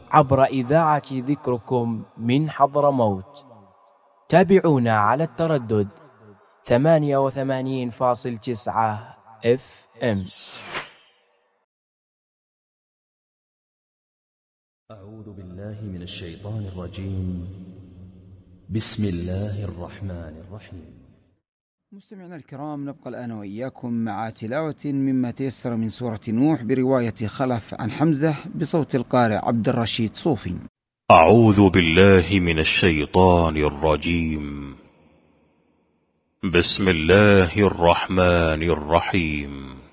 عبر إذاعة ذكركم من حضرموت. تابعونا على التردد 88.9 FM. أعوذ بالله من الشيطان الرجيم. بسم الله الرحمن الرحيم. مستمعينا الكرام، نبقى الآن وإياكم مع تلاوة مما تيسر من سورة نوح برواية خلف عن حمزة بصوت القارئ عبد الرشيد صوفي. أعوذ بالله من الشيطان الرجيم. بسم الله الرحمن الرحيم.